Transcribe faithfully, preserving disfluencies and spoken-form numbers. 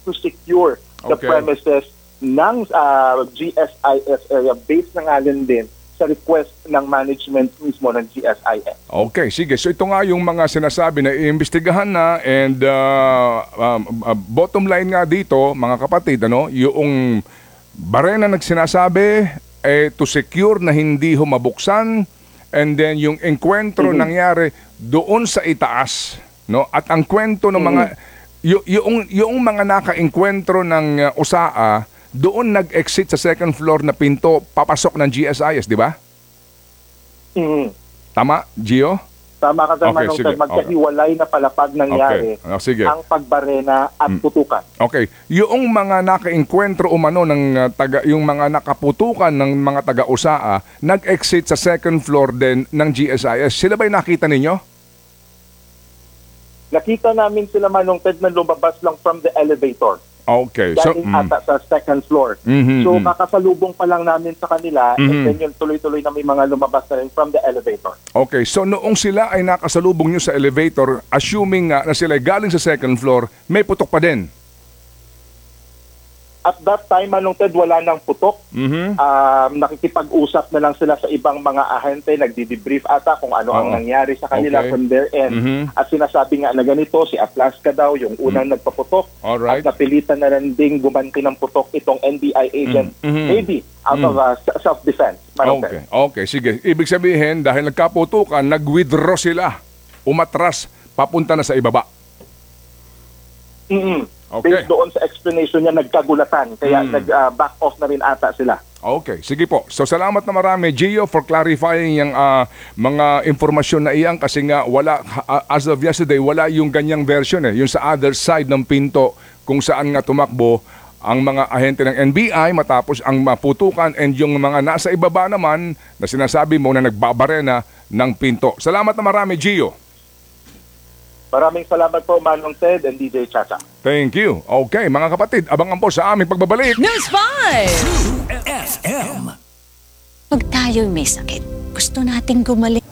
to secure the Okay. premises ng uh, G S I S area based na nga rin din sa request ng management mismo ng G S I S. Okay, sige. So ito nga yung mga sinasabi na iimbestigahan na and uh, um, uh, bottom line nga dito, mga kapatid, ano, yung barena nagsinasabi eh, to secure na hindi humabuksan and then yung enkwentro Mhm. nangyari doon sa itaas, no? At ang kwento ng mga y- yung yung mga naka-enkwentro ng uh, U S A A doon nag-exit sa second floor na pinto papasok ng G S I S, di ba? Mhm. Tama, Gio? Tama ka sa Okay, Manong sige. Ted, magkahiwalay na palapag nangyari Okay. Oh, sige. ang pagbarena at putukan. Okay, yung mga naka-enkwentro umano ng uh, taga yung mga nakaputukan ng mga taga-U S A A, nag-exit sa second floor din ng G S I S. Sila ba'y nakita ninyo? Nakita namin sila Manong Ted na lumabas lang from the elevator. Okay. So, Galing mm, ata sa second floor. Mhm, So mhm. kakasalubong pa lang namin sa kanila Mhm. and then yung tuloy-tuloy na may mga lumabas na rin from the elevator. okay, so noong sila ay nakasalubong nyo sa elevator, assuming nga na sila ay galing sa second floor, may putok pa din. At that time, Manong Ted, wala nang putok. Mhm. Um, nakikipag-usap na lang sila sa ibang mga ahente, nagdi-debrief ata kung ano ang Oo. nangyari sa kanila Okay. from their end. Mhm. At sinasabi nga na ganito, si Atlaska daw, yung unang nagpaputok. Alright. At napilitan na rin ding gumanti ng putok itong N B I agent, Mm, mhm. maybe out of uh, self-defense. Manong Okay, Ted. okay, sige. Ibig sabihin, dahil nagkaputukan, nag-withdraw sila. Umatras, papunta na sa ibaba. mm Okay. Based doon sa explanation niya, nagkagulatan. Kaya Mm. nag-back off na rin ata sila. Okay, sige po. So salamat na marami, Gio, for clarifying yung ah, mga informasyon na iyan kasi nga wala, ah, as of yesterday, wala yung ganyang version eh. Yung sa other side ng pinto kung saan nga tumakbo ang mga ahente ng N B I matapos ang maputukan and yung mga nasa ibaba naman na sinasabi mo na nagbabarena ng pinto. Salamat na marami, Gio. Maraming salamat po, Manong Ted and D J Chacha. Thank you. Okay, mga kapatid, abangan po sa aming pagbabalik. News five! F M. Pag tayo'y may sakit, gusto nating gumaling.